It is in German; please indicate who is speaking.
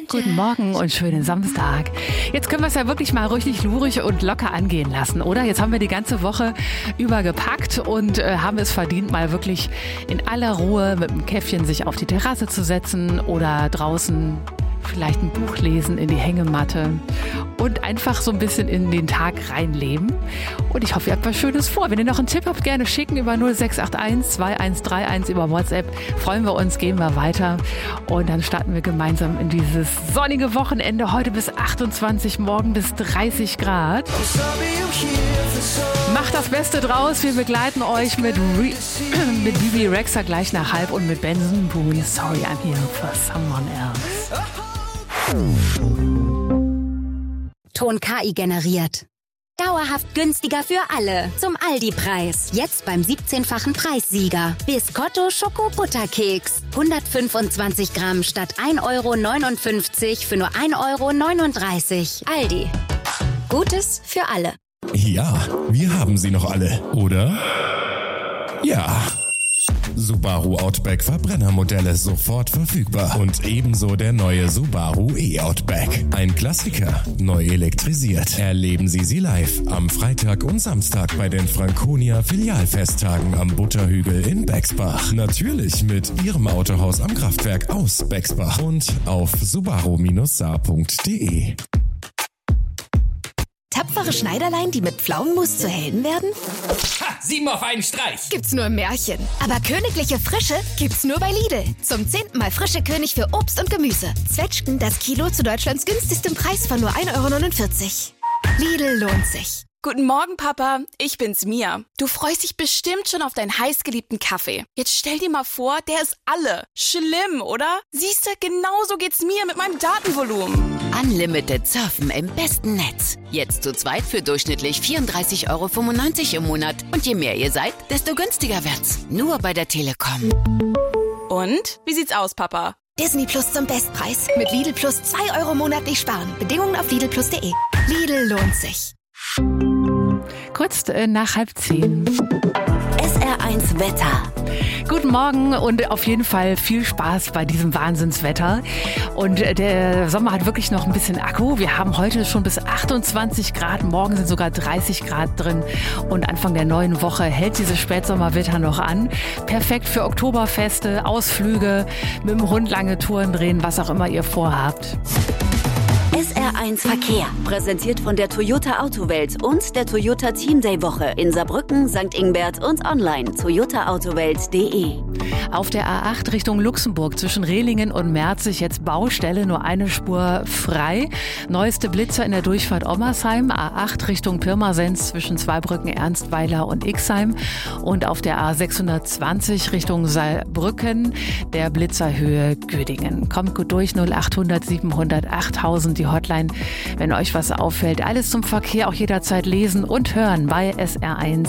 Speaker 1: Guten Morgen und schönen Samstag. Jetzt können wir es ja wirklich mal richtig lurig und locker angehen lassen, oder? Jetzt haben wir die ganze Woche über gepackt und haben es verdient, mal wirklich in aller Ruhe mit einem Käffchen sich auf die Terrasse zu setzen oder draußen vielleicht ein Buch lesen in die Hängematte und einfach so ein bisschen in den Tag reinleben. Und ich hoffe, ihr habt was Schönes vor. Wenn ihr noch einen Tipp habt, gerne schicken über 0681 2131 über WhatsApp. Freuen wir uns, gehen wir weiter. Und dann starten wir gemeinsam in dieses sonnige Wochenende. Heute bis 28, morgen bis 30 Grad. Macht das Beste draus. Wir begleiten euch mit Bibi Rexha gleich nach 1:30 und mit Benson Boone. Sorry, I'm here for someone else.
Speaker 2: Ton KI generiert. Dauerhaft günstiger für alle. Zum Aldi-Preis. Jetzt beim 17-fachen Preissieger. Biscotto Schoko-Butterkeks. 125 Gramm statt 1,59 € für nur 1,39 €. Aldi. Gutes für alle.
Speaker 3: Ja, wir haben sie noch alle, oder? Ja. Subaru Outback Verbrennermodelle sofort verfügbar. Und ebenso der neue Subaru E-Outback. Ein Klassiker, neu elektrisiert. Erleben Sie live am Freitag und Samstag bei den Franconia Filialfesttagen am Butterhügel in Bexbach. Natürlich mit Ihrem Autohaus am Kraftwerk aus Bexbach und auf subaru-saar.de.
Speaker 4: Tapfere Schneiderlein, die mit Pflaumenmus zu Helden werden?
Speaker 5: Ha! 7 auf einen Streich!
Speaker 4: Gibt's nur im Märchen. Aber königliche Frische gibt's nur bei Lidl. Zum 10. Mal frische König für Obst und Gemüse. Zwetschgen das Kilo zu Deutschlands günstigstem Preis von nur 1,49 €. Lidl lohnt sich.
Speaker 6: Guten Morgen, Papa. Ich bin's, Mia. Du freust dich bestimmt schon auf deinen heißgeliebten Kaffee. Jetzt stell dir mal vor, der ist alle. Schlimm, oder? Siehste, genauso geht's mir mit meinem Datenvolumen.
Speaker 7: Unlimited Surfen im besten Netz. Jetzt zu zweit für durchschnittlich 34,95 € im Monat. Und je mehr ihr seid, desto günstiger wird's. Nur bei der Telekom.
Speaker 6: Und? Wie sieht's aus, Papa?
Speaker 4: Disney Plus zum Bestpreis. Mit Lidl Plus 2 € monatlich sparen. Bedingungen auf lidlplus.de. Lidl lohnt sich.
Speaker 1: Kurz nach 9:30.
Speaker 2: SR1 Wetter.
Speaker 1: Guten Morgen und auf jeden Fall viel Spaß bei diesem Wahnsinnswetter. Und der Sommer hat wirklich noch ein bisschen Akku. Wir haben heute schon bis 28 Grad, morgen sind sogar 30 Grad drin. Und Anfang der neuen Woche hält dieses Spätsommerwetter noch an. Perfekt für Oktoberfeste, Ausflüge, mit dem Hund lange Touren drehen, was auch immer ihr vorhabt.
Speaker 2: SR1 Verkehr. Präsentiert von der Toyota Autowelt und der Toyota Team Day Woche in Saarbrücken, St. Ingbert und online toyotaautowelt.de.
Speaker 1: Auf der A8 Richtung Luxemburg zwischen Rehlingen und Merzig jetzt Baustelle, nur eine Spur frei. Neueste Blitzer in der Durchfahrt Ommersheim. A8 Richtung Pirmasens zwischen Zweibrücken, Ernstweiler und Ixheim. Und auf der A620 Richtung Saarbrücken der Blitzerhöhe Gödingen. Kommt gut durch, 0800 700 8000 die Hotline, wenn euch was auffällt. Alles zum Verkehr auch jederzeit lesen und hören bei SR1.